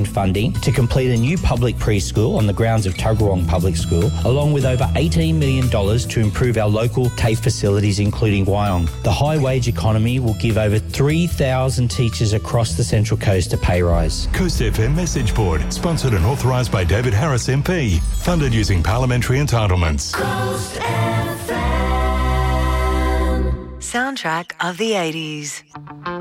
funding to complete a new public preschool on the grounds of Tuggeranong Public School, along with over $18 million to improve our local TAFE facilities, including Wyong. The high-wage economy will give over 3,000 teachers across the Central Coast a pay rise. Coast FM Message Board, sponsored and authorised by David Harris MP, funded using parliamentary entitlements. Coast FM. Soundtrack of the 80s.